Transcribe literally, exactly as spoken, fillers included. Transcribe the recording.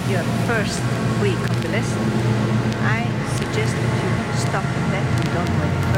your first week of the lesson, I suggest that you stop that and don't wait.